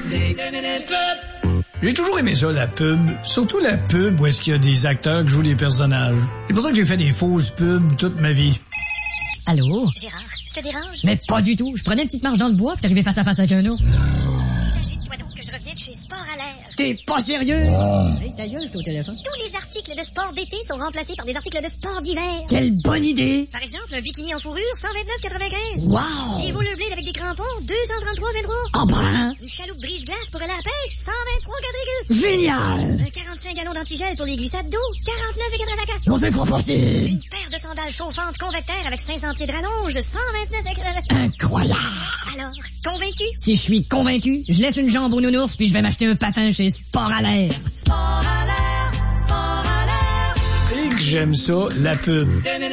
J'ai toujours aimé ça, la pub. Surtout la pub où est-ce qu'il y a des acteurs qui jouent des personnages. C'est pour ça que j'ai fait des fausses pubs toute ma vie. Allô? Gérard, je te dérange? Mais pas du tout. Je prenais une petite marche dans le bois puis t'arrivais face à face avec un ours. Agite-toi donc que je reviens de chez Sport à l'air. T'es pas sérieux? Hey, ta gueule, je suis au téléphone. Tous les articles de sport d'été sont remplacés par des articles de sport d'hiver. Quelle bonne idée! Par exemple, un bikini en fourrure, 129,95. Wow! Des boules bleues avec des crampons, 233,23. Oh ben! Une chaloupe brise-glace pour aller à la pêche, 123,4. Génial! Un 45 gallons d'antigel pour les glissades d'eau, 49,84. Non, c'est pas possible! Une paire de sandales chauffantes convecteurs avec 500 pieds de rallonge, 129,84. Incroyable! Alors, convaincu? Si je suis convaincu, je laisse une jambe au nounours puis je vais m'acheter un patin chez Sport à l'air. Sport à l'air, sport à l'air. C'est que j'aime ça, la pub.